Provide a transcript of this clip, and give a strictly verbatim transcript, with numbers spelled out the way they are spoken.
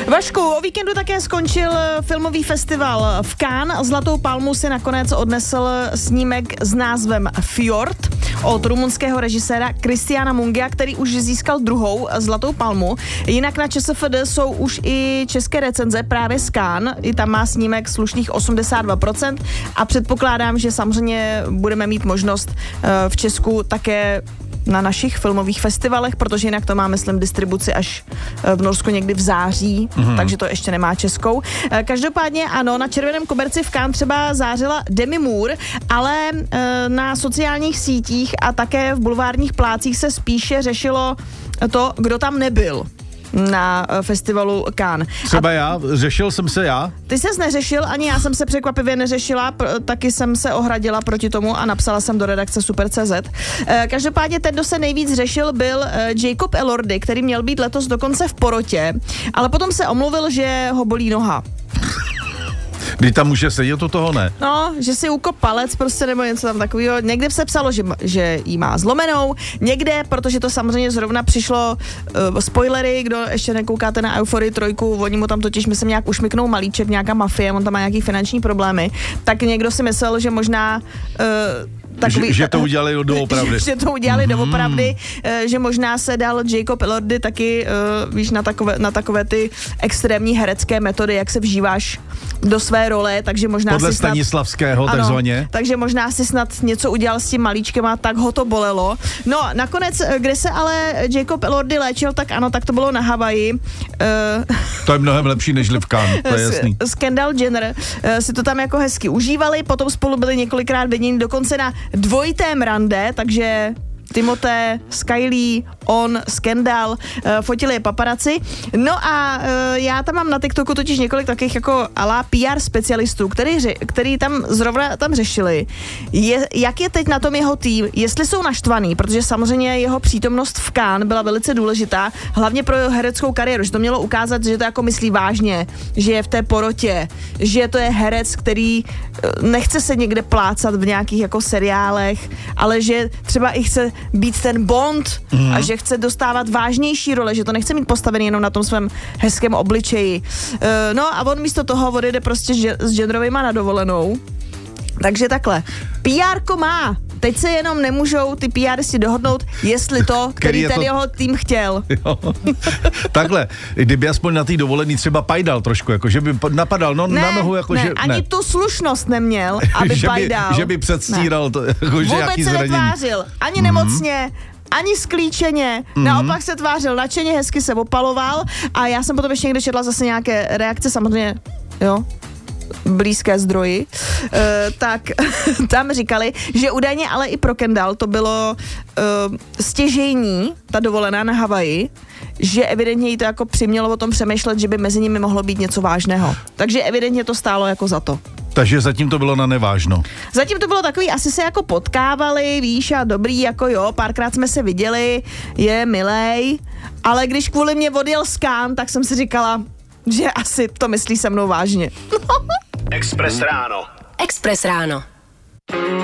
Vašku, o víkendu také skončil filmový festival v Cannes. Zlatou palmu si nakonec odnesl snímek s názvem Fjord od rumunského režiséra Cristiana Mungia, který už získal druhou zlatou palmu. Jinak na ČSFD jsou už i české recenze právě z Cannes. I tam má snímek slušných osmdesát dva procent a předpokládám, že samozřejmě budeme mít možnost v Česku také na našich filmových festivalech, protože jinak to má, myslím, distribuci až v Norsku někdy v září, mm-hmm. takže to ještě nemá českou. Každopádně ano, na červeném koberci v Cannes třeba zářila Demi Moore, ale na sociálních sítích a také v bulvárních plácích se spíše řešilo to, kdo tam nebyl na festivalu Cannes. Třeba a já, řešil jsem se já? Ty ses neřešil, ani já jsem se překvapivě neřešila, pr- taky jsem se ohradila proti tomu a napsala jsem do redakce Super tečka cé zet. E, každopádně ten, kdo se nejvíc řešil, byl e, Jacob Elordi, který měl být letos dokonce v porotě, ale potom se omluvil, že ho bolí noha. Kdy tam může sedět, u toho ne? No, že si ukop palec prostě nebo něco tam takového. Někde se psalo, že, že jí má zlomenou, někde, protože to samozřejmě zrovna přišlo uh, spoilery, kdo ještě nekoukáte na Euforii trojku, oni mu tam totiž, myslím, nějak ušmyknou malíček, nějaká mafie, on tam má nějaký finanční problémy, tak někdo si myslel, že možná uh, takový, že, že to udělali doopravdy. Že to udělali mm-hmm. doopravdy, že možná se dal Jacob Elordi taky, víš, na takové, na takové ty extrémní herecké metody, jak se vžíváš do své role, takže možná podle si snad, Stanislavského, ano, takzvaně. Takže možná si snad něco udělal s tím malíčkem a tak ho to bolelo. No, nakonec, kde se ale Jacob Elordi léčil, tak ano, tak to bylo na Havaji. Uh, to je mnohem lepší než v Cannes, to je jasný. S Kendall Jenner uh, si to tam jako hezky užívali, potom spolu byli několikrát viděni dokonce na dvojitém rande, takže Timothée s Kylie, on s Kendall, uh, fotili je paparazzi. No a uh, já tam mám na TikToku totiž několik takových jako ala P R specialistů, který, který tam zrovna tam řešili, je, jak je teď na tom jeho tým, jestli jsou naštvaný, protože samozřejmě jeho přítomnost v Cannes byla velice důležitá, hlavně pro jeho hereckou kariéru, že to mělo ukázat, že to jako myslí vážně, že je v té porotě, že to je herec, který nechce se někde plácat v nějakých jako seriálech, ale že třeba i chce být ten Bond mm. a že chce dostávat vážnější role, že to nechce mít postavený jenom na tom svém hezkém obličeji. Uh, no a on místo toho odjede prostě s genderovejma na dovolenou. Takže takhle. P R ko má. Teď se jenom nemůžou ty P R si dohodnout, jestli to, který, který ten to... jeho tým chtěl. Jo. Takhle, kdyby aspoň na té dovolený třeba pajdal trošku, jako že by napadal no, ne, na nohu, jako ne, že... ani ne. tu slušnost neměl, aby že pajdal. By, že by předstíral to, jako, že vůbec se zranění. netvářil, ani mm-hmm. nemocně, ani sklíčeně, mm-hmm. naopak se tvářil nadšeně, hezky se opaloval a já jsem potom ještě někde četla zase nějaké reakce, samozřejmě, jo, blízké zdroji, uh, tak tam říkali, že údajně ale i pro Kendall to bylo uh, stěžejní, ta dovolená na Havaji, že evidentně jí to jako přimělo o tom přemýšlet, že by mezi nimi mohlo být něco vážného. Takže evidentně to stálo jako za to. Takže zatím to bylo na nevážno. Zatím to bylo takový, asi se jako potkávali, víš, a dobrý, jako jo, párkrát jsme se viděli, je milej, ale když kvůli mě odjel z Cannes, tak jsem si říkala, že asi to myslí se mnou vážně. Express ráno. Express ráno.